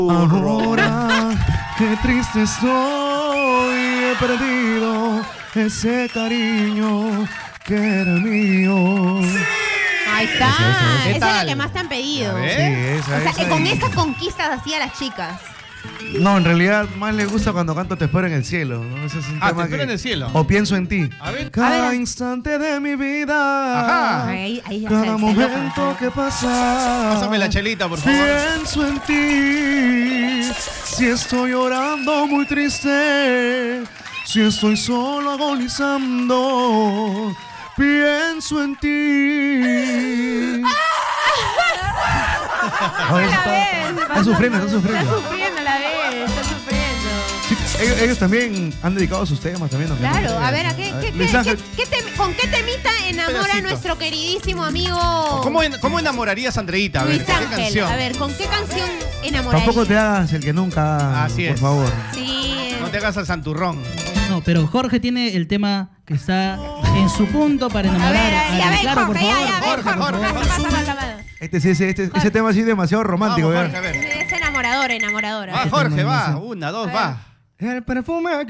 Ahora, qué triste estoy, he perdido ese cariño que era mío. Ahí está. ¿Qué Esa es tal? la que más te han pedido. Sí, esa, O sea, esa con y- estas conquistas así a las chicas. No, en realidad más le gusta cuando canto Te espero en el cielo, ¿no? Ese es un Ah, tema Te espero que- en el cielo. O pienso en ti. A ver. Cada A ver. instante de mi vida. Ajá. Ahí ya Cada se momento loca. que pasa. Pásame la chelita, por favor. Pienso en ti. Si estoy llorando muy triste. Si estoy solo agonizando. Pienso en ti. Ay, están sufriendo, están sufriendo. Está sufriendo a la vez, está sufriendo. Sí, ellos también han dedicado sus temas también. ¿no? Claro, a ver, Luis Ángel, ¿con qué temita enamora a pedacito. nuestro queridísimo amigo ¿Cómo enamorarías a Andreita? A ver, Luis ¿con qué Ángel? canción? A ver, ¿con qué canción enamorarías? tampoco te hagas el que nunca, Así por es. favor. Sí. No te hagas al santurrón. No, pero Jorge tiene el tema que está en su punto para A enamorar ver, a ya ven, Claro, por Jorge, favor. ya, ven, Jorge, Jorge. Pasa. Ese tema sí es demasiado romántico. Vamos, ¿verdad? Jorge, a ver. Es enamorador. Va, Jorge, va. 1, 2, va. El perfume